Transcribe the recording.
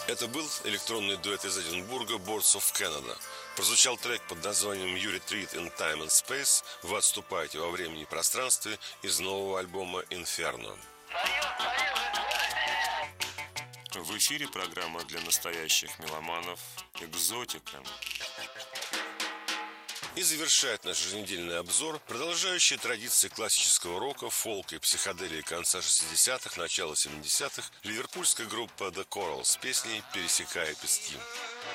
Это был электронный дуэт из Эдинбурга Boards of Canada. Прозвучал трек под названием «You Retreat in Time and Space», «Вы отступаете во времени и пространстве» из нового альбома «Inferno». В эфире программа для настоящих меломанов «Экзотика». И завершает наш еженедельный обзор продолжающие традиции классического рока, фолка и психоделии конца 60-х, начала 70-х ливерпульская группа The Coral с песней «Пересекая пески».